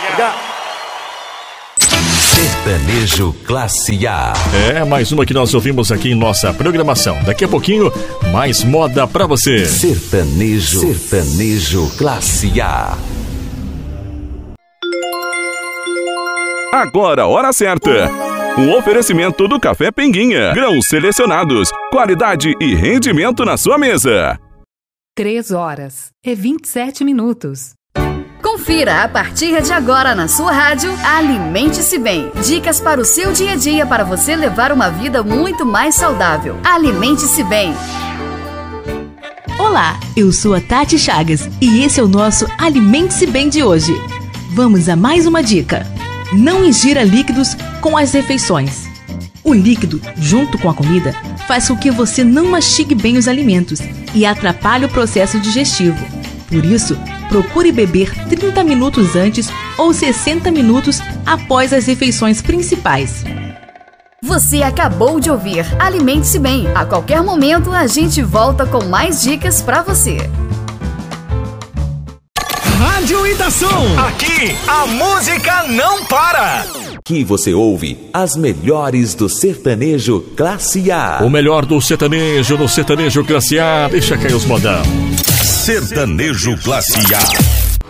Sertanejo Classe A. Mais uma que nós ouvimos aqui em nossa programação. Daqui a pouquinho, mais moda pra você. Sertanejo Classe A. Agora a hora certa. Um oferecimento do Café Pinguinha. Grãos selecionados, qualidade e rendimento na sua mesa. 3h27. Confira a partir de agora na sua rádio Alimente-se Bem. Dicas para o seu dia a dia para você levar uma vida muito mais saudável. Alimente-se Bem. Olá, eu sou a Tati Chagas e esse é o nosso Alimente-se Bem de hoje. Vamos a mais uma dica. Não ingira líquidos com as refeições. O líquido, junto com a comida, faz com que você não mastigue bem os alimentos e atrapalhe o processo digestivo. Por isso, procure beber 30 minutos antes ou 60 minutos após as refeições principais. Você acabou de ouvir Alimente-se Bem. A qualquer momento a gente volta com mais dicas pra você. Rádio Idação. Aqui a música não para. Aqui você ouve as melhores do sertanejo Classe A. O melhor do sertanejo, no sertanejo Classe A. Deixa cair os modão. Sertanejo Classe A.